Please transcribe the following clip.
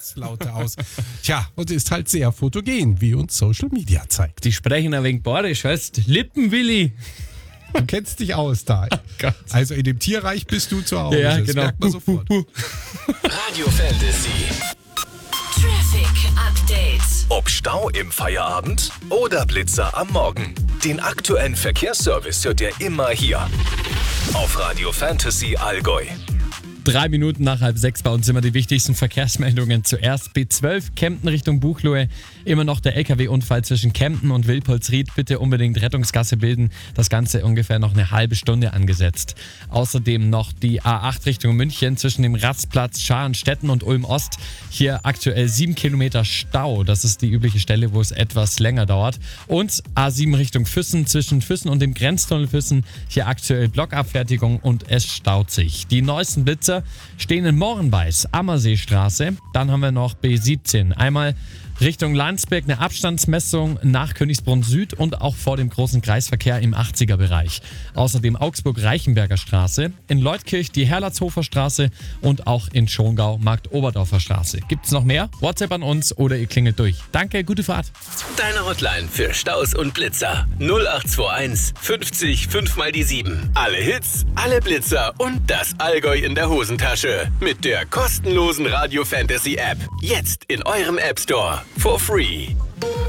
ganz laute aus. Tja, und ist halt sehr fotogen, wie uns Social Media zeigt. Die sprechen ein wenig bayerisch, heißt Lippenwilli. Du kennst dich aus da. Gott. Also in dem Tierreich bist du zu Hause. Ja, Das genau. merkt man sofort. Radio Fantasy. Traffic Update. Ob Stau im Feierabend oder Blitzer am Morgen. Den aktuellen Verkehrsservice hört ihr immer hier. Auf Radio Fantasy Allgäu. 3 Minuten nach 5:30 bei uns immer die wichtigsten Verkehrsmeldungen. Zuerst B12 Kempten Richtung Buchloe. Immer noch der LKW-Unfall zwischen Kempten und Wilpolsried. Bitte unbedingt Rettungsgasse bilden. Das Ganze ungefähr noch eine halbe Stunde angesetzt. Außerdem noch die A8 Richtung München zwischen dem Rastplatz Scharenstetten und Ulm-Ost. Hier aktuell 7 Kilometer Stau. Das ist die übliche Stelle, wo es etwas länger dauert. Und A7 Richtung Füssen zwischen Füssen und dem Grenztunnel Füssen. Hier aktuell Blockabfertigung und es staut sich. Die neuesten Blitzer stehen in Morenbeis, Ammerseestraße. Dann haben wir noch B17. Einmal Richtung Landsberg eine Abstandsmessung nach Königsbrunn Süd und auch vor dem großen Kreisverkehr im 80er-Bereich. Außerdem Augsburg-Reichenberger Straße, in Leutkirch die Herlatzhofer Straße und auch in Schongau Markt-Oberdorfer Straße. Gibt's noch mehr? WhatsApp an uns oder ihr klingelt durch. Danke, gute Fahrt. Deine Hotline für Staus und Blitzer. 0821 50 5 mal die 7. Alle Hits, alle Blitzer und das Allgäu in der Hosentasche. Mit der kostenlosen Radio Fantasy App. Jetzt in eurem App Store. For free.